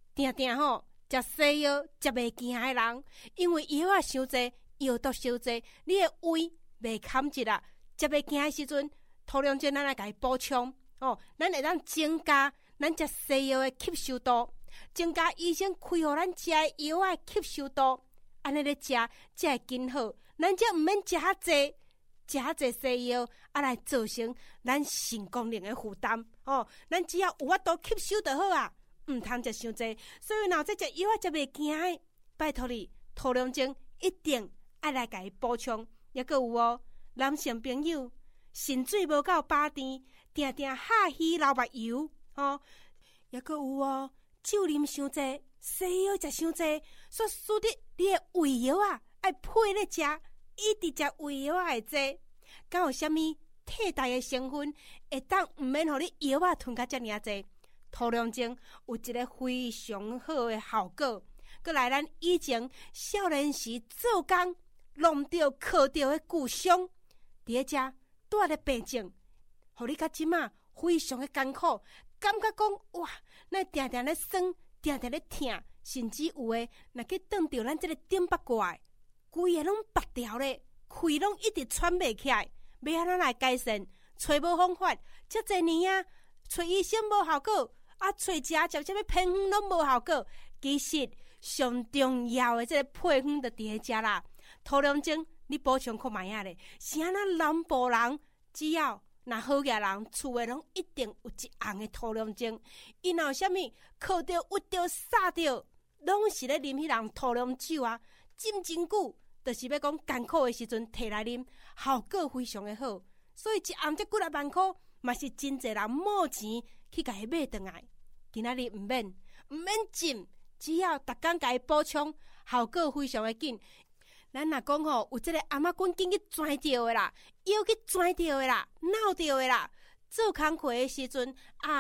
定定食西药食袂惊的人，因为药啊伤济，药毒伤济，你的胃袂堪一啦。食袂惊的时阵，涂龙精咱来甲伊补充咱会当增加咱食西药的吸收度，增加医生开予咱食的药啊吸收度，安尼咧食才会更好。咱才毋免食遐济。食遐济西药来造成咱肾功能的负担咱只要有法度吸收就好啊，毋通食伤济。所以若在食药食袂惊的，拜托你涂龙精一定爱来甲伊补充。也阁有男性朋友肾水无够饱甜，定定下虚流目油也阁有酒啉伤济，西药食伤济，所使得你的胃药爱配咧食。一直食胃药会济，敢有啥物替代的成分会当毋免互你药吞甲遮尔济？涂龙精有一个非常好的效果。搁来咱以前少年时做工弄着靠着的旧伤，伫咧遮带咧病症，互你甲即马非常的艰苦，感觉讲哇，咱定定咧酸，定定咧痛，甚至有诶，若去撞着咱即个顶巴怪。规个拢拔掉咧，气拢一直喘袂起来，要安怎来改善？找无方法，遮侪年找医生无效果，找食要偏方拢无效果。其实上重要的这个配方就伫咧遮啦。涂龙精你补充看卖咧，是安那南部人只要若好个人厝诶拢一定有一红的涂龙精，因有啥物靠着屈着撒着，拢是咧啉迄人涂龙酒浸真久，就是要讲艰苦的时阵摕来啉，效果非常的好。所以一暗才几来万块，嘛是真侪人冇钱去甲伊买倒来。今仔日毋免浸，只要逐工甲伊补充，效果非常的紧。咱若讲有即个阿嬷棍紧去拽着的啦，腰去拽着的啦，闹着的啦，做工课的时阵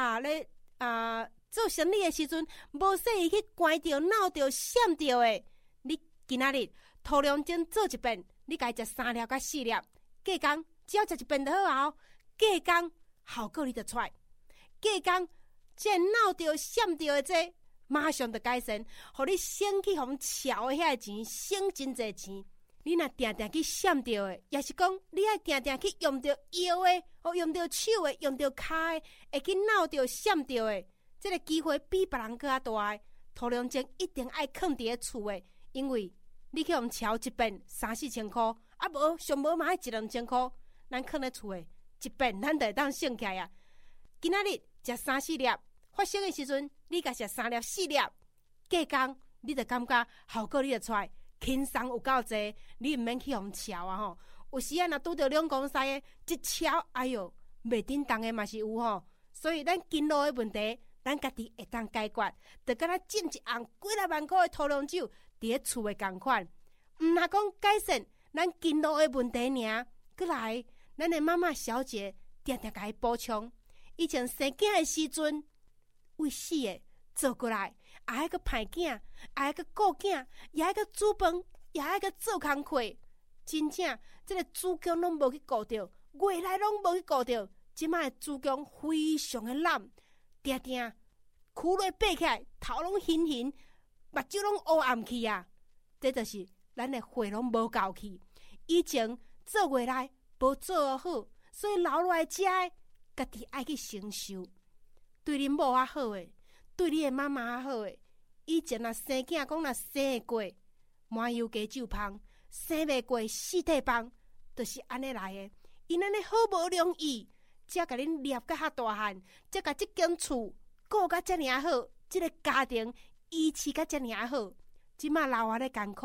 做生理的时阵，无说伊去关着、闹着、闪着的，你。今仔日涂龙精做一遍，你家食3粒到4粒，隔工只要食一遍就好隔工效果你就出来，隔工这闹着、闪着的这马上就改善，互你省去互超的遐钱，省真侪钱。你若定定去闪着的，也是讲你爱定定去用着腰的，用着手的，用着骹的，会去闹着、闪着的，这个机会比别人更加大的。涂龙精一定爱藏伫咧厝的，因为你去用超一遍3-4千块，无上无嘛1-2千块，咱放咧厝诶，一遍咱就会当省起来今仔日食3-4粒，发生的时阵，你甲食3粒4粒，隔工你就感觉效果你就出来，轻松有够济，你毋免去用超有时若拄着两公西的一超，哎哟，袂叮当的嘛是有所以咱经络的问题。咱家己会当解决，就敢若浸一红几来万块的涂龙酒，伫咧厝的共款。毋若讲改善咱经络的问题尔，过来咱的妈妈小姐定定甲伊补充。以前生囝的时阵，为死的做过来，也爱个歹囝，也爱个顾囝，也爱个煮饭，也爱个做工课。真正这个主公拢无去顾着，未来拢无去顾着。即摆的主公非常的懒。定定苦累爬起来，头拢晕晕，目睭拢乌暗去这就是咱的血拢无够去。以前做月来无做好，所以留落来食的，家己爱去承受。对恁某好的，对你的妈妈好的。以前生囝讲生会过，麻油鸡酒芳，生袂过四体芳，就是安尼来的。因安尼好无容易。才甲恁立甲遐大汉，才甲即间厝顾甲遮尔好，即个家庭维持甲遮尔好，即马老啊咧艰苦。